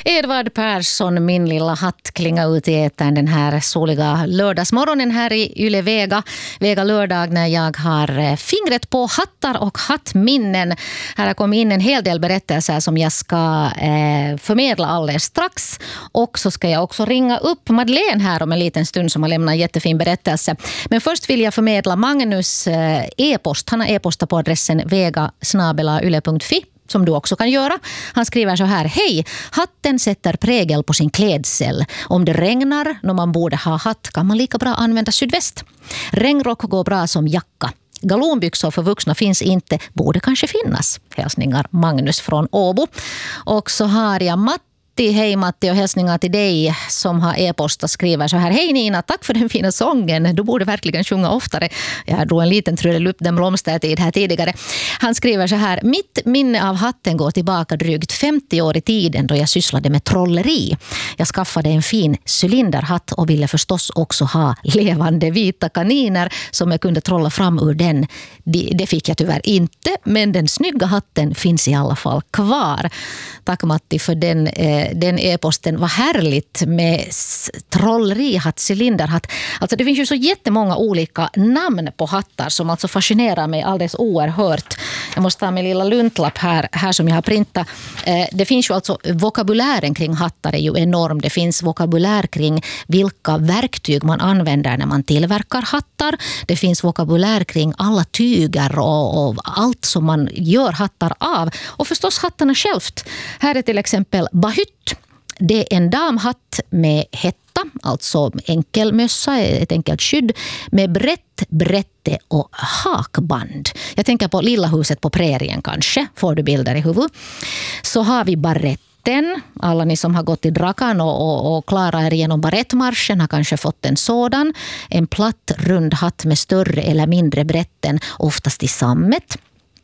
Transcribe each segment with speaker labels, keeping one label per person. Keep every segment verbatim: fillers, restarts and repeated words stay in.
Speaker 1: Edvard Persson, min lilla hatt, klingar ut i ätaren den här soliga lördagsmorgonen här i Yle Vega. Vega lördag när jag har fingret på hattar och hattminnen. Här har kommit in en hel del berättelser som jag ska eh, förmedla alldeles strax. Och så ska jag också ringa upp Madeleine här om en liten stund som har lämnat en jättefin berättelse. Men först vill jag förmedla Magnus eh, e-post. Han har e-postat på adressen vega snabel-a yle punkt fi. Som du också kan göra. Han skriver så här: hej, hatten sätter prägel på sin klädsel. Om det regnar när man borde ha hatt kan man lika bra använda sydväst. Regnrock går bra som jacka. Galonbyxor för vuxna finns inte, borde kanske finnas. Hälsningar Magnus från Åbo. Och så har jag Matti. Hej Matti och hälsningar till dig som har e-post och skriver så här: hej Nina, tack för den fina sången. Du borde verkligen sjunga oftare. Jag drog en liten trudelupp den blomstertid här tidigare. Han skriver så här: mitt minne av hatten går tillbaka drygt femtio år i tiden då jag sysslade med trolleri. Jag skaffade en fin cylinderhatt och ville förstås också ha levande vita kaniner som jag kunde trolla fram ur den. Det fick jag tyvärr inte, men den snygga hatten finns i alla fall kvar. Tack Matti för den eh, den e-posten. Var härligt med trollerihatt, cylinderhatt. Alltså det finns ju så jättemånga olika namn på hattar som alltså fascinerar mig alldeles oerhört. Jag måste ta min lilla luntlapp här, här som jag har printat. Eh, det finns ju alltså, vokabulären kring hattar är ju enorm. Det finns vokabulär kring vilka verktyg man använder när man tillverkar hattar. Det finns vokabulär kring alla tyger och, och allt som man gör hattar av. Och förstås hattarna självt. Här är till exempel bahytt. Det är en damhatt med hetta, alltså enkelmössa, ett enkelt skydd med brett, brätte och hakband. Jag tänker på lilla huset på prärien kanske, får du bilder i huvudet. Så har vi baretten. Alla ni som har gått i Drakan och, och, och klarar er genom barettmarschen har kanske fått en sådan. En platt, rund hatt med större eller mindre brätten, oftast i sammet.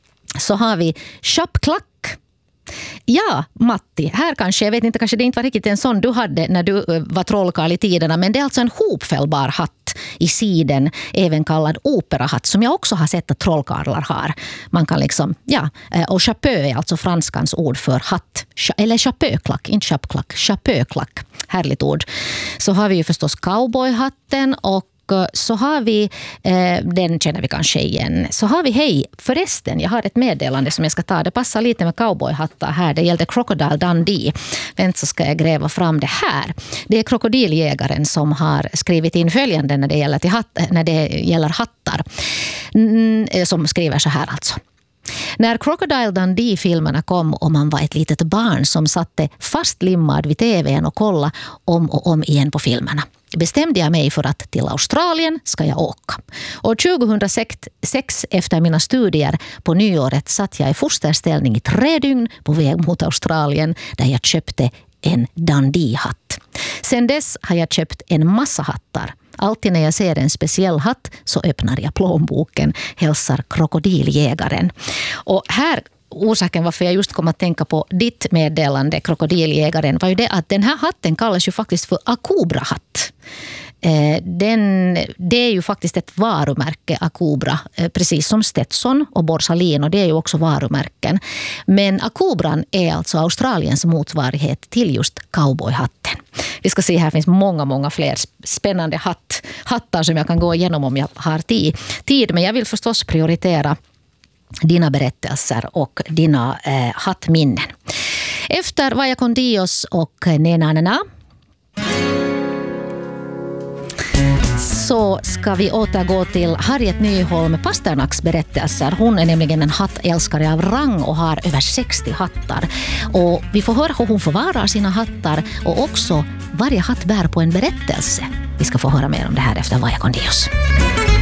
Speaker 1: Så har vi chapklack. Ja, Matti, här kanske, jag vet inte, kanske det inte var riktigt en sån du hade när du var trollkarl i tiderna, men det är alltså en hopfällbar hatt i siden, även kallad operahatt, som jag också har sett att trollkarlar har. Man kan liksom, ja, och chapeau är alltså franskans ord för hatt, eller chapeauklack, inte chapklack, chapeauklack, härligt ord. Så har vi ju förstås cowboyhatten och så har vi, eh, den känner vi kanske igen. Så har vi, hej, förresten, jag har ett meddelande som jag ska ta. Det passar lite med cowboyhattar här. Det gällde Crocodile Dundee. Vänt så ska jag gräva fram det här. Det är krokodiljägaren som har skrivit in följande när det gäller, till hatt, när det gäller hattar. Mm, som skriver så här alltså. När Crocodile Dundee-filmerna kom och man var ett litet barn som satte fastlimmad vid tvn och kolla om och om igen på filmerna, bestämde jag mig för att till Australien ska jag åka. År tjugohundrasex, efter mina studier på nyåret, satt jag i fosterställning i tre dygn på väg mot Australien där jag köpte en Dundee-hatt. Sen dess har jag köpt en massa hattar. Alltid när jag ser en speciell hatt så öppnar jag plånboken, hälsar krokodiljägaren. Och här, orsaken varför jag just kom att tänka på ditt meddelande, krokodiljägaren, var ju det att den här hatten kallas ju faktiskt för Akubra-hatt. Den, det är ju faktiskt ett varumärke, Akubra, precis som Stetson och Borsalin, och det är ju också varumärken. Men Akubran är alltså Australiens motsvarighet till just cowboyhatten. Vi ska se, här finns många, många fler spännande hatt, hattar som jag kan gå igenom om jag har tid. Men jag vill förstås prioritera dina berättelser och dina eh, hattminnen. Efter Vaya con Dios och Nena Nena så ska vi återgå till Harriet Nyholm Pasternaks berättelser. Hon är nämligen en hattälskare av rang och har över sextio hattar. Och vi får höra hur hon förvarar sina hattar och också varje hatt bär på en berättelse. Vi ska få höra mer om det här efter Vaya con Dios.